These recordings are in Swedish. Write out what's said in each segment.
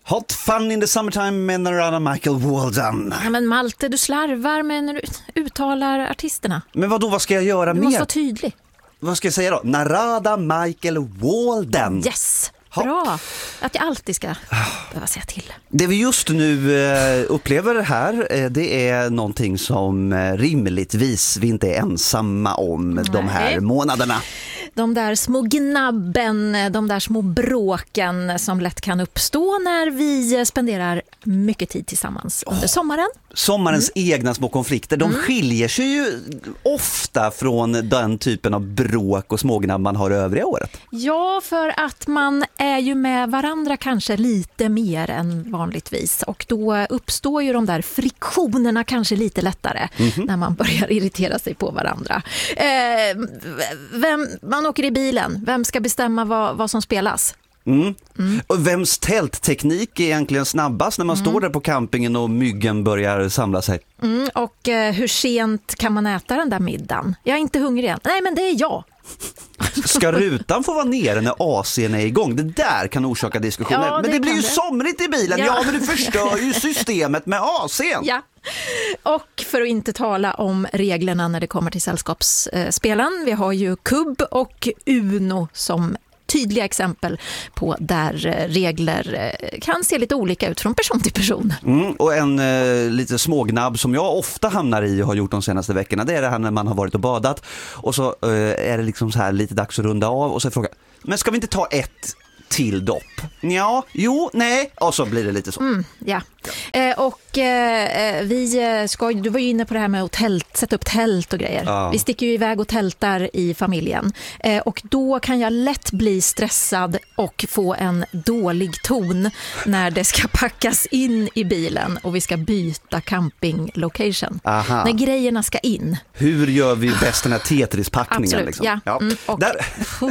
Hot fun in the summertime med Narada Michael Walden. Ja, men Malte, du slarvar med när du uttalar artisterna. Men vad ska jag göra Du mer? måste vara tydlig. Vad ska jag säga då? Narada Michael Walden. Yes, bra. Att jag alltid ska behöva säga till. Det vi just nu upplever här, det är någonting som rimligtvis vi inte är ensamma om de här månaderna. De där små gnabben, de där små bråken som lätt kan uppstå när vi spenderar mycket tid tillsammans under sommaren. Sommarens egna små konflikter, de skiljer sig ju ofta från den typen av bråk och smågnabb man har övriga året. Ja, för att man är ju med varandra kanske lite mer än vanligtvis. Och då uppstår ju de där friktionerna kanske lite lättare när man börjar irritera sig på varandra. Man åker i bilen, vem ska bestämma vad som spelas? Och vems tältteknik är egentligen snabbast när man står där på campingen och myggen börjar samla sig? Och hur sent kan man äta den där middagen? Jag är inte hungrig än. Nej, men det är jag. Ska rutan få vara nere när AC'n är igång? Det där kan orsaka diskussioner. Ja, men det blir ju det. somrigt i bilen. Ja, men du förstör ju systemet med AC'n. Ja. Och för att inte tala om reglerna när det kommer till sällskapsspelen. Vi har ju kubb och Uno som tydliga exempel på där regler kan se lite olika ut från person till person. Och en lite smågnabb som jag ofta hamnar i och har gjort de senaste veckorna, det är det här när man har varit och badat och så är det liksom så här lite dags att runda av och så frågar men ska vi inte ta ett till dopp? Ja, jo, nej. Och så blir det lite så. Ja. Du var ju inne på det här med att sätta upp tält och grejer. Ja. Vi sticker ju iväg och tältar i familjen. Och då kan jag lätt bli stressad och få en dålig ton när det ska packas in i bilen och vi ska byta campinglocation. Aha. När grejerna ska in. Hur gör vi bäst den här Tetris-packningen? Absolut, liksom? ja. Och, Där...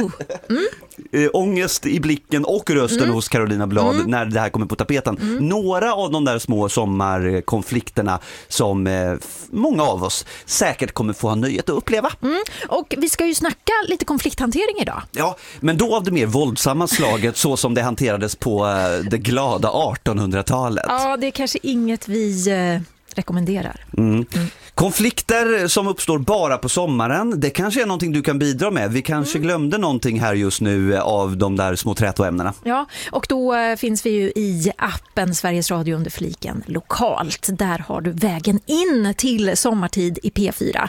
ångest i blicken och rösten hos Carolina Blad när det här kommer på tapeten. Några av de där små sommarkonflikterna som många av oss säkert kommer få ha nöjet att uppleva. Och vi ska ju snacka lite konflikthantering idag. Ja, men då av det mer våldsamma slaget så som det hanterades på det glada 1800-talet. Ja, det är kanske inget vi rekommenderar. Konflikter som uppstår bara på sommaren, det kanske är någonting du kan bidra med. Vi kanske glömde någonting här just nu av de där små trätoämnena. Ja, och då finns vi ju i appen Sveriges Radio under fliken lokalt. Där har du vägen in till sommartid i P4.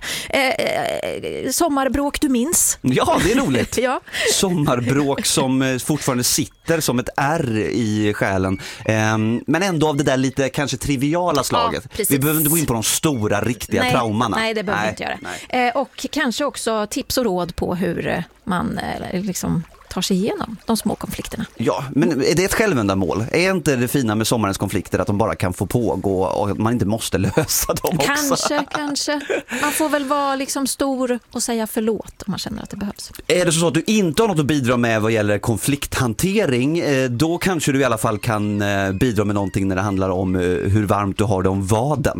Sommarbråk du minns? Ja, det är roligt. Ja. Sommarbråk som fortfarande sitter som ett R i själen. Men ändå av det där lite kanske triviala slaget. Ja, vi behöver inte gå in på de stora, riktiga traumana. Nej, det behöver vi inte göra. Och kanske också tips och råd på hur man liksom tar sig igenom de små konflikterna. Ja, men är det ett självändamål? Är inte det fina med sommarens konflikter att de bara kan få pågå och att man inte måste lösa dem också? Kanske. Man får väl vara liksom stor och säga förlåt om man känner att det behövs. Är det så att du inte har något att bidra med vad gäller konflikthantering, då kanske du i alla fall kan bidra med någonting när det handlar om hur varmt du har det om vaden.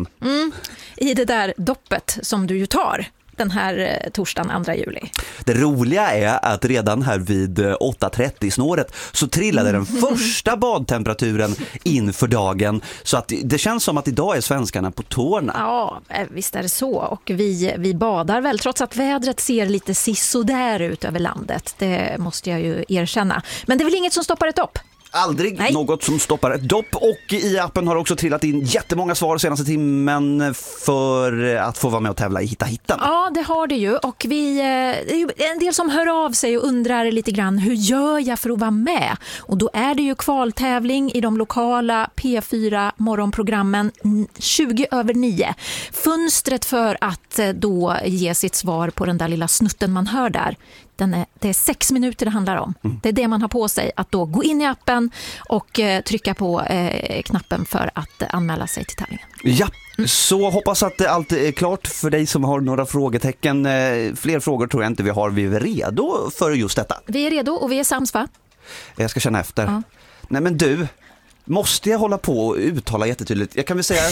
I det där doppet som du ju tar den här torsdagen 2 juli. Det roliga är att redan här vid 8:30 snåret så trillade den första badtemperaturen inför dagen. Så att det känns som att idag är svenskarna på tårna. Ja, visst är det så. Och vi badar väl trots att vädret ser lite sisådär ut över landet. Det måste jag ju erkänna. Men det är väl inget som stoppar ett dopp? Aldrig något som stoppar ett dopp. Och i appen har också trillat in jättemånga svar senaste timmen för att få vara med och tävla i Hitta Hittan. Ja, det har det ju. Och det är ju en del som hör av sig och undrar lite grann, hur gör jag för att vara med? Och då är det ju kvaltävling i de lokala P4 morgonprogrammen 20:09. Fönstret för att då ge sitt svar på den där lilla snutten man hör där. Det är 6 minuter det handlar om. Det är det man har på sig, att då gå in i appen och trycka på knappen för att anmäla sig till tävlingen. Ja, så hoppas att allt är klart för dig som har några frågetecken. Fler frågor tror jag inte vi har. Vi är redo för just detta. Vi är redo och vi är sams, va? Jag ska känna efter. Ja. Nej, men du, måste jag hålla på och uttala jättetydligt? Jag kan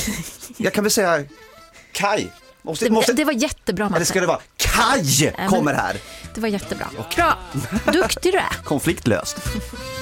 väl säga Kaj. Det var jättebra, Matte. Eller ska det vara Kaj kommer här? Det var jättebra. Bra, duktig du är. Konfliktlöst.